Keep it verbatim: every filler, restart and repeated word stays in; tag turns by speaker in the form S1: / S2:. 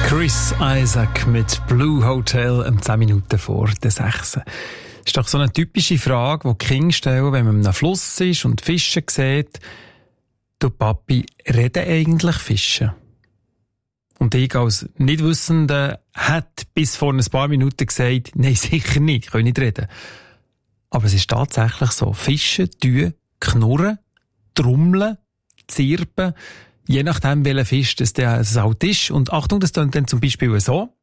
S1: Chris Isaak mit Blue Hotel um zehn Minuten vor der sechs. Das ist doch so eine typische Frage, die die Kinder stellen, wenn man an einem Fluss ist und Fische sieht. Du Papi, reden eigentlich Fische? Und ich als Nichtwissender hätte bis vor ein paar Minuten gesagt, nein, sicher nicht, ich kann nicht reden. Aber es ist tatsächlich so. Fische tun knurren, trommeln, zirpen, je nachdem, welcher Fisch das der halt ist. Und Achtung, das klingt dann zum Beispiel so.